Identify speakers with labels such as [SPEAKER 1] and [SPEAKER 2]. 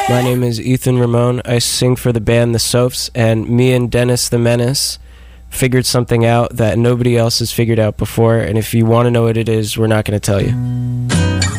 [SPEAKER 1] My name is Ethan Ramon. I sing for the band The Sophs, and me and Dennis the Menace figured something out that nobody else has figured out before, and if you want to know what it is, we're not going to tell you.